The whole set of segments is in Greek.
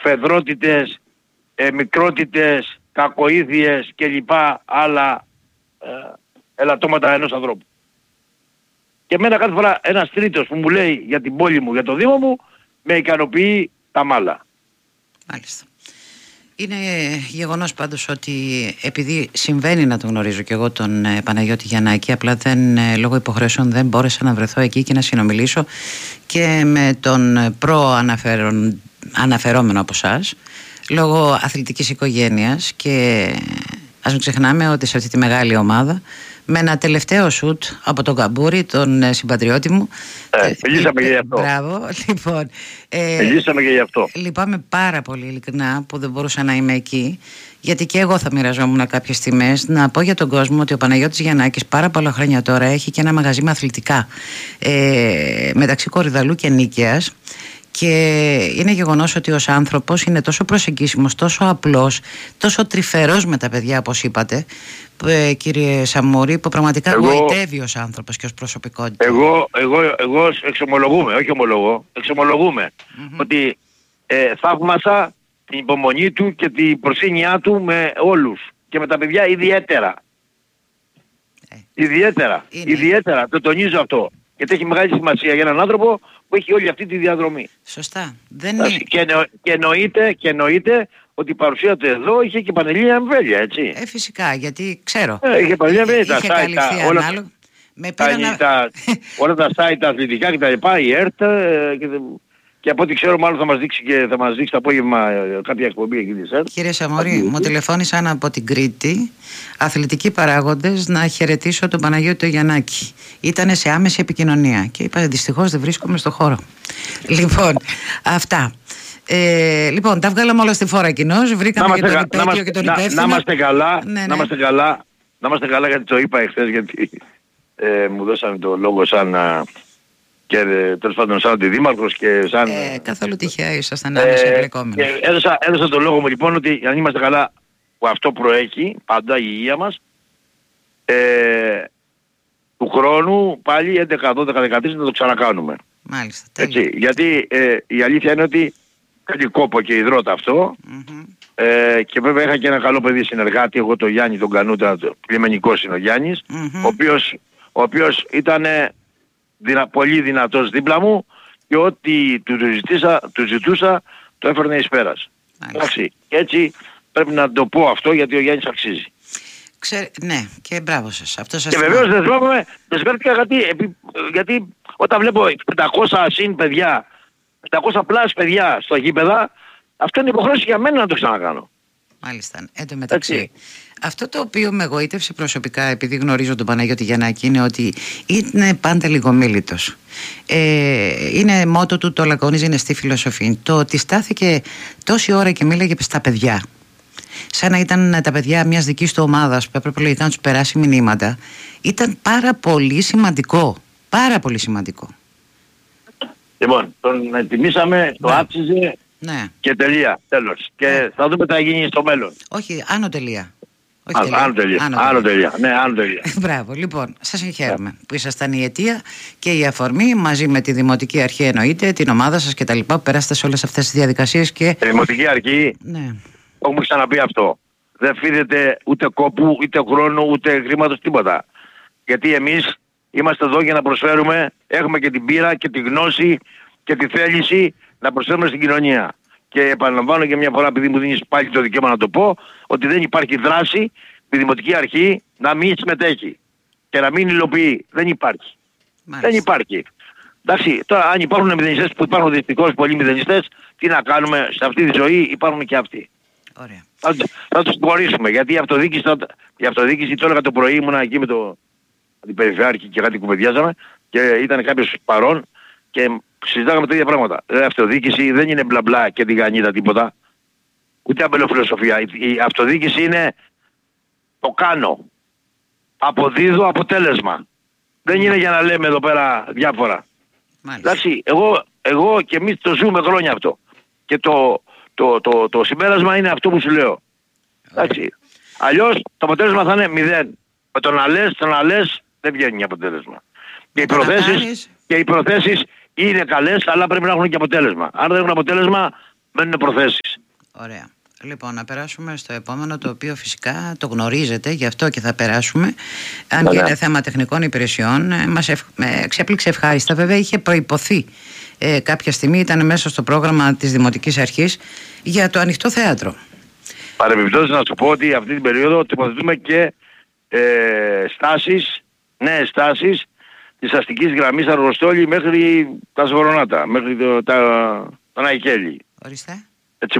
φεδρότητες, μικρότητες, κακοήθειες και λοιπά άλλα ελαττώματα ενός ανθρώπου. Και εμένα κάθε φορά ένας τρίτος που μου λέει για την πόλη μου, για το Δήμο μου, με ικανοποιεί τα μάλα. Μάλιστα. Είναι γεγονός πάντως ότι επειδή συμβαίνει να τον γνωρίζω και εγώ τον Παναγιώτη Γιαννάκη, απλά λόγω υποχρεώσεων δεν μπόρεσα να βρεθώ εκεί και να συνομιλήσω και με τον αναφερόμενο από εσάς, λόγω αθλητικής οικογένειας, και ας μην ξεχνάμε ότι σε αυτή τη μεγάλη ομάδα, με ένα τελευταίο σουτ από τον Καμπούρη, τον συμπατριώτη μου. Μιλήσαμε και γι' αυτό. Μπράβο, λοιπόν. Μιλήσαμε και γι' αυτό. Λυπάμαι πάρα πολύ ειλικρινά που δεν μπορούσα να είμαι εκεί, γιατί και εγώ θα μοιραζόμουν κάποιες στιγμές. Να πω για τον κόσμο ότι ο Παναγιώτης Γιαννάκης πάρα πολλά χρόνια τώρα έχει και ένα μαγαζί με αθλητικά μεταξύ Κορυδαλού και Νίκαιας. Και είναι γεγονός ότι ως άνθρωπος είναι τόσο προσεγγίσιμος, τόσο απλός, τόσο τρυφερός με τα παιδιά, όπως είπατε, κύριε Σαμούρη, που πραγματικά γοητεύει ως άνθρωπος και ως προσωπικότητα. Εγώ εξομολογούμε, όχι ομολογώ, εξομολογούμε ότι θαύμασα την υπομονή του και την προσύνειά του με όλους και με τα παιδιά ιδιαίτερα. Ιδιαίτερα, το τονίζω αυτό. Γιατί έχει μεγάλη σημασία για έναν άνθρωπο που έχει όλη αυτή τη διαδρομή. Σωστά. Και εννοείται ότι η παρουσία του εδώ είχε και πανελλήνια εμβέλεια, έτσι. Φυσικά, γιατί ξέρω. Είχε πανελλήνια εμβέλεια. Είχε καλυφθεί ανάλογα. Όλα τα site τα αθλητικά και τα λοιπά, η ΕΡΤ, και από ό,τι ξέρω μάλλον θα μας δείξει το απόγευμα κάποια εκπομπή εκεί της ΕΡΤ. Κύριε Σαμούρη, μου τηλεφώνησαν από την Κρήτη αθλητικοί παράγοντες να χαιρετήσω τον Παναγιώτη Γιαννάκη. Ήτανε σε άμεση επικοινωνία και είπα δυστυχώς δεν βρίσκομαι στο χώρο. Λοιπόν, αυτά. Λοιπόν, τα βγάλαμε όλα στη φόρα κοινώς. Βρήκαμε και τον υπέτειο και τον υπεύθυνο. Να είμαστε καλά, γιατί το είπα εχθές, γιατί μου δώσανε το λόγο σαν και τέλος πάντων σαν αντιδήμαρχος και σαν... καθόλου τυχαία ήσασταν άμεσα εμπλεκόμενοι. Έδωσα το λόγο μου λοιπόν ότι αν είμαστε καλά, που αυτό προέχει πάντα η υγεία μας, του χρόνου πάλι 11, 12, 13 να το ξανακάνουμε. Μάλιστα. Έτσι, γιατί η αλήθεια είναι ότι κάνει κόπο και υδρότα αυτό. Και βέβαια είχα και ένα καλό παιδί συνεργάτη, εγώ το Γιάννη τον Κανούτα, λιμενικός είναι ο Γιάννης, ο οποίος ήταν πολύ δυνατός δίπλα μου και ό,τι του ζητούσα το έφερνε εις πέρας. Εντάξει, και έτσι πρέπει να το πω αυτό, γιατί ο Γιάννης αξίζει. Ναι, και μπράβο σας. Αυτό σας και βεβαίως δεσμεύτηκα γιατί όταν βλέπω 500 συν παιδιά, 500 πλάς παιδιά στο γήπεδα, αυτό είναι υποχρέωση για μένα να το ξανακάνω. Μάλιστα. Εν τω μεταξύ, αυτό το οποίο με εγωίτευσε προσωπικά, επειδή γνωρίζω τον Παναγιώτη Γιαννάκη, είναι ότι είναι πάντα λιγομίλητος. Είναι μότο του, το λακωνίζει, είναι στη φιλοσοφία. Το ότι στάθηκε τόση ώρα και μίλαγε στα παιδιά, σαν να ήταν τα παιδιά μιας δικής του ομάδας που έπρεπε λογικά να τους περάσει μηνύματα, ήταν πάρα πολύ σημαντικό. Πάρα πολύ σημαντικό. Λοιπόν, τον τιμήσαμε, το άξιζε. Ναι. Και τελεία, τέλος. Και θα δούμε τι θα γίνει στο μέλλον. Όχι, άνω τελεία. Άνω τελεία. Ναι, άνω τελεία. Μπράβο, λοιπόν, σας συγχαίρουμε που ήσασταν η αιτία και η αφορμή, μαζί με τη Δημοτική Αρχή εννοείται, την ομάδα σας και τα λοιπά, που περάσατε σε όλες αυτές τις διαδικασίες και... Η Δημοτική Αρχή, έχουμε ξαναπεί αυτό, δεν φίδεται ούτε κόπου, ούτε χρόνου, ούτε χρήματος, τίποτα. Γιατί εμείς είμαστε εδώ για να προσφέρουμε, έχουμε και την πείρα και τη γνώση και τη θέληση να προσφέρουμε στην κοινωνία. Και επαναλαμβάνω και μια φορά, επειδή μου δίνεις πάλι το δικαίωμα να το πω, ότι δεν υπάρχει δράση η Δημοτική Αρχή να μην συμμετέχει και να μην υλοποιεί. Δεν υπάρχει. Μάλιστα. Δεν υπάρχει. Εντάξει, τώρα αν υπάρχουν μηδενιστές, που υπάρχουν δυστυχώς πολλοί μηδενιστές, τι να κάνουμε, σε αυτή τη ζωή υπάρχουν και αυτοί. Ωραία. Θα τους χωρίσουμε, γιατί η αυτοδιοίκηση, το έλεγα το πρωί, ήμουνα εκεί με την Περιφερειάρχη και κάτι κουβεντιάζαμε και ήταν κάποιος παρόν και συζητάγαμε τα ίδια πράγματα. Η αυτοδιοίκηση δεν είναι μπλα μπλα και τη γανίτα τίποτα. Ούτε αμπελοφιλοσοφία. Η αυτοδιοίκηση είναι το κάνω. Αποδίδω αποτέλεσμα. Δεν είναι για να λέμε εδώ πέρα διάφορα. Εντάξει, εγώ και εμείς το ζούμε χρόνια αυτό. Και το συμπέρασμα είναι αυτό που σου λέω. Εντάξει. Αλλιώς το αποτέλεσμα θα είναι 0. Με το να λες δεν βγαίνει αποτέλεσμα. Και οι προθέσεις είναι καλές, αλλά πρέπει να έχουν και αποτέλεσμα. Αν δεν έχουν αποτέλεσμα, μένουν προθέσεις. Ωραία. Λοιπόν, να περάσουμε στο επόμενο, το οποίο φυσικά το γνωρίζετε, γι' αυτό και θα περάσουμε. Αν και είναι θέμα τεχνικών υπηρεσιών, μας εξέπληξε ευχάριστα. Βέβαια, είχε προϋποθεί κάποια στιγμή, ήταν μέσα στο πρόγραμμα της Δημοτικής Αρχής για το ανοιχτό θέατρο. Παρεμπιπτόντως να σου πω ότι αυτή την περίοδο τοποθετούμε και νέες στάσεις της αστικής γραμμής Αργοστόλη μέχρι τα Σβορονάτα, μέχρι τον Αϊκέλη. Ορίστε. Έτσι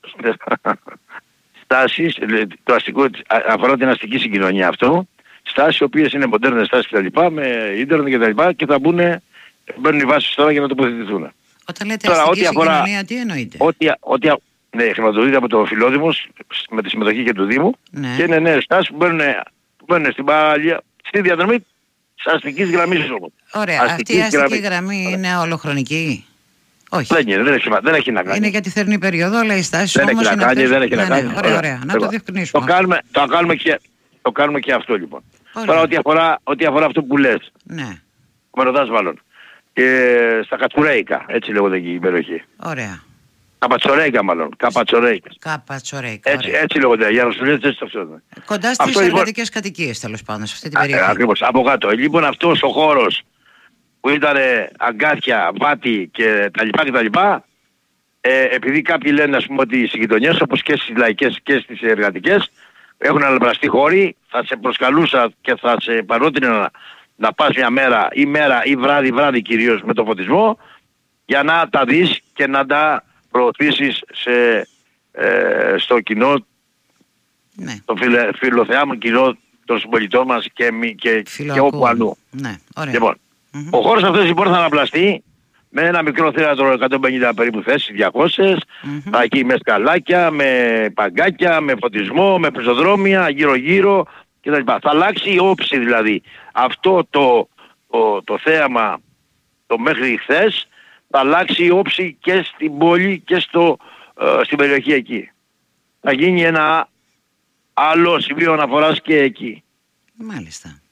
στάσεις, το αστικό, αφορά την αστική συγκοινωνία αυτό, στάσεις οι οποίες είναι μοντέρνες στάσεις κτλ, με ίντερνετ κτλ και θα μπαίνουν οι βάσεις τώρα για να τοποθετηθούν. Όταν λέτε τώρα, αστική συγκοινωνία, τι εννοείτε? Ναι, χρηματοδοτείται από το Φιλόδημος με τη συμμετοχή και του Δήμου, ναι. Και είναι νέες στάσεις που μπαίνουν στη διαδρομή της αστικής γραμμής όμως. Ωραία, αυτή η αστική γραμμή είναι ολοχρονική? Όχι. Δεν έχει να κάνει. Είναι για τη θερινή περίοδο, αλλά οι στάσεις όμως είναι αυτές. Δεν έχει να κάνει. Ωραία. Να το διευκρινίσουμε. Το κάνουμε και αυτό λοιπόν. Τώρα ό,τι αφορά αυτό που λες. Ναι. Με ρωτάς μάλλον. Και στα Κατσουρέικα, έτσι λέγονται εκεί η περιοχή. Ωραία. Καπατσορέικα μάλλον. Καπατσορέικα. Έτσι λέγονται. Για να σου λέτε έτσι το αυτό. Κοντά στις εργατικές κατοικίες τέλος πάντων, σε αυτή την περιοχή. Ακριβώς. Από κάτω. Λοιπόν αυτός ο χώρος που ήταν αγκάθια, βάτη και τα λοιπά, επειδή κάποιοι λένε ας πούμε ότι οι συγκοινωνίες όπως και στις λαϊκές και στις εργατικές έχουν αναπλαστεί χώροι, θα σε προσκαλούσα και θα σε παρότρινα να πας μια μέρα ή βράδυ κυρίως με το φωτισμό για να τα δεις και να τα προωθήσεις στο κοινό, ναι. Το φιλοθεάμο κοινό των συμπολιτών μας και όπου αλλού. Ναι, ωραία. Λοιπόν, ο χώρος αυτός λοιπόν θα αναπλαστεί με ένα μικρό θέατρο 150 περίπου θέσεις, 200, θα εκεί με σκαλάκια, με παγκάκια, με φωτισμό, με πεζοδρόμια, γύρω-γύρω κτλ. Θα αλλάξει η όψη δηλαδή. Αυτό το θέαμα το μέχρι χθες θα αλλάξει η όψη και στην πόλη και στην περιοχή εκεί. Θα γίνει ένα άλλο σημείο αναφοράς και εκεί. Μάλιστα.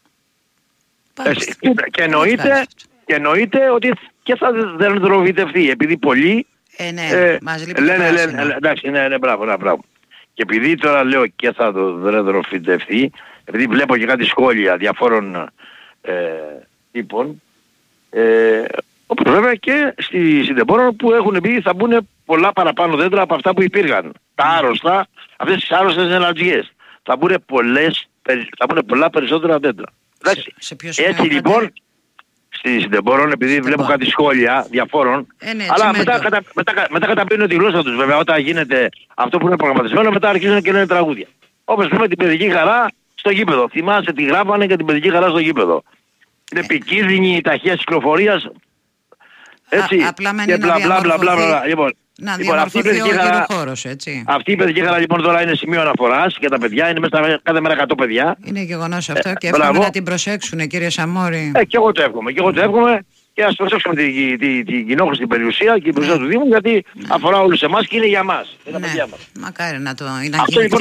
Και εννοείται ότι και θα δρομητευτεί, επειδή πολλοί μας λείπει λένε, εντάξει, ναι, μπράβο. Και επειδή τώρα λέω και θα δρομητευτεί, επειδή βλέπω και κάτι σχόλια διαφόρων τύπων, όπως βέβαια και στη Συντεμπόρο που έχουν πει θα μπουν πολλά παραπάνω δέντρα από αυτά που υπήρχαν. Τα άρρωστα, αυτές τις άρρωστες εναλλαγές. Θα μπουν πολλά περισσότερα δέντρα. Έτσι λοιπόν, στη Συντεμπόρο, επειδή βλέπω κάτι σχόλια διαφόρων, αλλά μετά καταπίνουν τη γλώσσα τους βέβαια, όταν γίνεται αυτό που είναι προγραμματισμένο, μετά αρχίζουν και λένε τραγούδια. Όπως πούμε την παιδική χαρά στο γήπεδο. Θυμάσαι τι γράφανε για την παιδική χαρά στο γήπεδο. Είναι επικίνδυνη η ταχεία κυκλοφορίας. Έτσι. Απλά μένει να διαμορφωθεί. Να διαμορφωθεί ο γύρω χώρος, έτσι. Αυτή η παιδική χαρά λοιπόν τώρα είναι σημείο αναφοράς για τα παιδιά, είναι μέσα κάθε μέρα 100 παιδιά. Είναι γεγονός αυτό και εύχομαι να την προσέξουν, κύριε Σαμόρη. Και εγώ το εύχομαι και ας προσέξουμε την κοινόχρηστη στην περιουσία και την περιουσία του Δήμου, γιατί αφορά όλους εμάς και είναι για μας. Είναι τα παιδιά μας. Μακάρι να το γίνει. Αυτό λοιπόν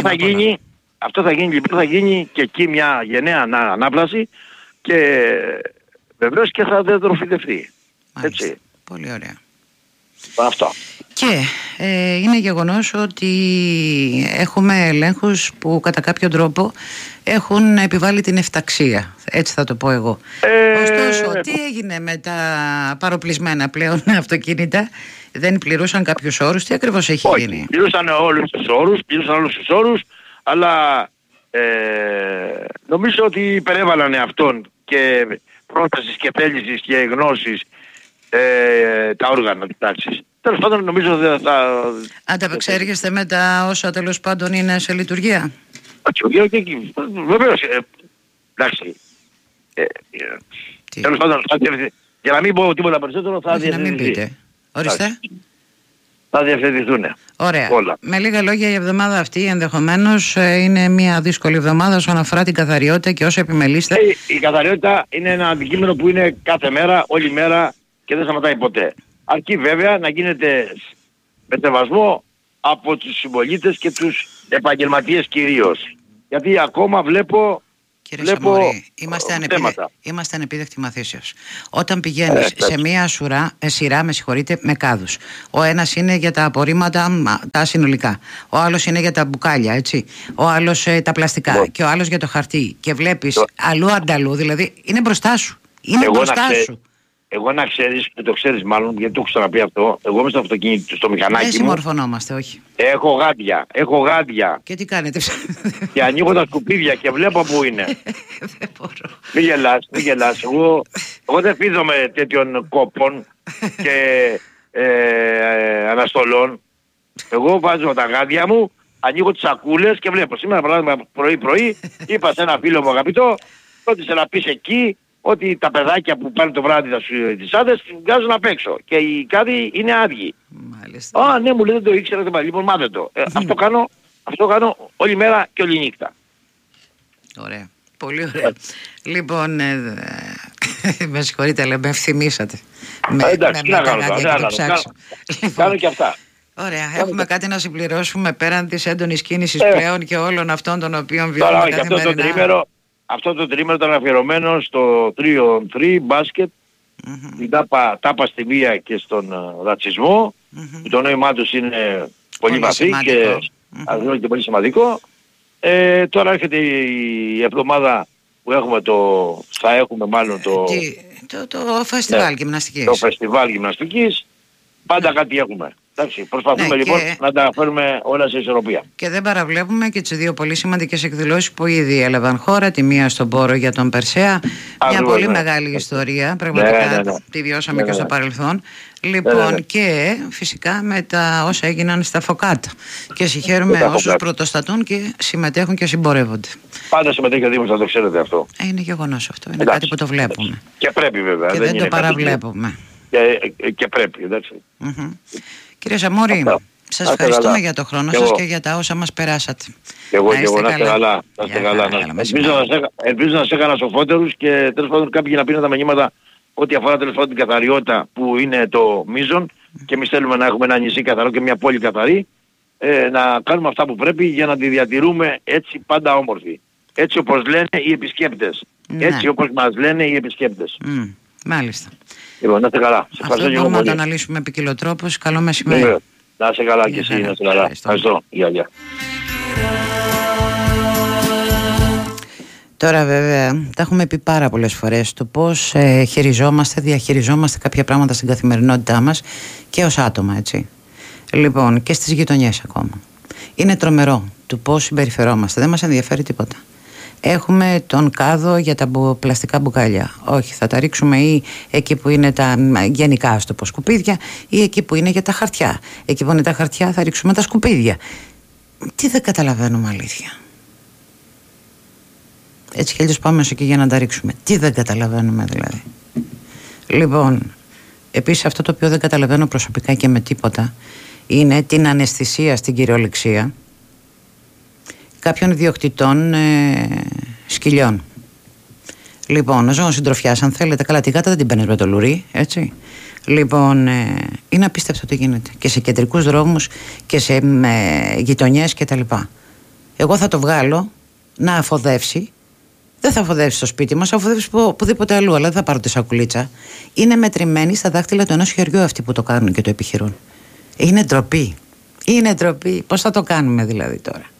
θα γίνει και εκεί μια γενναία ανάπλαση και βεβαίως και θα δρομητευτεί. Έτσι. Πολύ ωραία. Αυτό. Και είναι γεγονός ότι έχουμε ελέγχους που κατά κάποιο τρόπο έχουν επιβάλει την εφταξία. Έτσι θα το πω εγώ. Ωστόσο, τι έγινε με τα παροπλισμένα πλέον αυτοκίνητα? Δεν πληρούσαν κάποιους όρους? Τι ακριβώς έχει γίνει? Πληρούσαν όλους τους όρους, αλλά νομίζω ότι υπερέβαλαν αυτόν και πρότασης και θέλησης και γνώσης τα όργανα της τάξης. Τέλος πάντων νομίζω δεν θα... Ανταπεξέρχεστε με τα όσα τέλος πάντων είναι σε λειτουργία? Βεβαίως. Εντάξει. Τέλος πάντων, για να μην πω τίποτα περισσότερο θα διευθυνθεί. Να μην πείτε. Ορίστε. Θα διευθυνθούν. Ωραία. Όλα. Με λίγα λόγια, η εβδομάδα αυτή ενδεχομένως είναι μια δύσκολη εβδομάδα όσον αφορά την καθαριότητα και όσο επιμελείστε. Η καθαριότητα είναι ένα αντικείμενο που είναι κάθε μέρα, όλη μέρα και δεν σταματάει ποτέ. Αρκεί βέβαια να γίνεται με σεβασμό από τους συμπολίτες και τους επαγγελματίες κυρίως. Γιατί ακόμα βλέπω Κύριε βλέπω Σαμόρη, θέματα. είμαστε ανεπίδεκτοι μαθήσεως. Όταν πηγαίνεις σε μία σειρά, με κάδους. Ο ένας είναι για τα απορρίμματα τα συνολικά. Ο άλλος είναι για τα μπουκάλια, έτσι. Ο άλλος τα πλαστικά. Και ο άλλος για το χαρτί. Και βλέπεις αλλού ανταλού, δηλαδή είναι μπροστά σου. Είναι μπροστά σου. Εγώ να ξέρεις, το ξέρεις μάλλον, γιατί το έχω ξαναπεί αυτό, εγώ είμαι στο αυτοκίνητο, στο μηχανάκι μου. Δεν συμμορφωνόμαστε, όχι. Έχω γάντια. Και τι κάνετε? Και ανοίγω τα σκουπίδια και βλέπω πού είναι. Δεν μπορώ. Μη γελάς. Εγώ δεν φίδομαι τέτοιων κόπων και αναστολών. Εγώ βάζω τα γάντια μου, ανοίγω τις σακούλες και βλέπω. Σήμερα παράδειγμα πρωί είπα σε ένα φίλο μου αγαπητό ότι σε να πεις εκεί ότι τα παιδάκια που πάνε το βράδυ τις άδες τις βγάζουν απ' έξω και οι κάδοι είναι άδειοι. Μάλιστα. Ναι, μου λέει δεν το ήξερα, λοιπόν μάθε το. Αυτό κάνω όλη μέρα και όλη νύχτα. Ωραία. Πολύ ωραία. Λοιπόν, με συγχωρείτε, αλλά με ευθυμίσατε. Εντάξει, τι να κάνω. Κάνω και αυτά. Ωραία, έχουμε κάτι να συμπληρώσουμε πέραν της έντονης κίνησης πλέον και όλων αυτών των οποίων βιώνουμε καθημερινά. Αυτό το τρίμερο ήταν αφιερωμένο στο 3on3 μπάσκετ, την τάπα στη βία και στον ρατσισμό, που το νόημά τους είναι πολύ βαθύ και πολύ σημαντικό. Τώρα έρχεται η εβδομάδα που θα έχουμε μάλλον το φεστιβάλ γυμναστικής. Το φεστιβάλ γυμναστικής, πάντα κάτι έχουμε. Εντάξει, προσπαθούμε λοιπόν να τα φέρουμε όλα σε ισορροπία. Και δεν παραβλέπουμε και τις δύο πολύ σημαντικές εκδηλώσεις που ήδη έλαβαν χώρα. Τη μία στον Πόρο για τον Περσέα. Μια πολύ μεγάλη ιστορία. Πραγματικά τη βιώσαμε και στο παρελθόν. Λοιπόν, και φυσικά με τα όσα έγιναν στα Φωκάτα. Και συγχαίρουμε όσους πρωτοστατούν και συμμετέχουν και συμπορεύονται. Πάντα συμμετέχει ο Δήμος, θα το ξέρετε αυτό. Είναι γεγονός αυτό. Είναι κάτι που το βλέπουμε. Και πρέπει βέβαια. Και δεν το παραβλέπουμε. Και πρέπει, εντάξει. Κύριε Σαμόρη, σας ευχαριστούμε για το χρόνο σας και για τα όσα μας περάσατε. Εγώ να είστε καλά. Ελπίζω να σε έκανα σοφότερους και τέλος πάντων κάποιοι να πίνουν τα μηνύματα ό,τι αφορά τέλος πάντων την καθαριότητα που είναι το μείζον και εμείς θέλουμε να έχουμε ένα νησί καθαρό και μια πόλη καθαρή, να κάνουμε αυτά που πρέπει για να τη διατηρούμε έτσι πάντα όμορφη. Έτσι όπως λένε οι επισκέπτες. Έτσι όπως μας λένε οι επισκέπτες. Μάλιστα. Λοιπόν, να είστε καλά. Αυτό μπορούμε να το αναλύσουμε επικοινωτρόπως. Καλό μεσημέρι. Να είστε καλά και εσύ, να είστε καλά. Ευχαριστώ. Γεια. Τώρα βέβαια τα έχουμε πει πάρα πολλές φορές το πώς διαχειριζόμαστε κάποια πράγματα στην καθημερινότητά μας και ως άτομα, έτσι. Λοιπόν, και στις γειτονιές ακόμα. Είναι τρομερό του πώς συμπεριφερόμαστε. Δεν μας ενδιαφέρει τίποτα. Έχουμε τον κάδο για τα πλαστικά μπουκάλια. Όχι, θα τα ρίξουμε ή εκεί που είναι τα γενικά, ας το πω, σκουπίδια, ή εκεί που είναι για τα χαρτιά. Εκεί που είναι τα χαρτιά θα ρίξουμε τα σκουπίδια. Τι δεν καταλαβαίνουμε, αλήθεια. Έτσι κι αλλιώς πάμε εκεί για να τα ρίξουμε. Τι δεν καταλαβαίνουμε δηλαδή. Λοιπόν, επίσης αυτό το οποίο δεν καταλαβαίνω προσωπικά και με τίποτα είναι την αναισθησία στην κυριολεξία κάποιων ιδιοκτητών σκυλιών. Λοιπόν, ζώων συντροφιάς, αν θέλετε, καλά τη γάτα δεν την παίρνεις με το λουρί, έτσι. Λοιπόν, είναι απίστευτο τι γίνεται και σε κεντρικούς δρόμους και σε γειτονιές κτλ. Εγώ θα το βγάλω να αφοδεύσει. Δεν θα αφοδεύσει στο σπίτι μας, θα αφοδεύσει οπουδήποτε αλλού, αλλά δεν θα πάρω τη σακουλίτσα. Είναι μετρημένοι στα δάχτυλα του ενός χεριού αυτοί που το κάνουν και το επιχειρούν. Είναι ντροπή. Είναι ντροπή. Πώς θα το κάνουμε δηλαδή τώρα.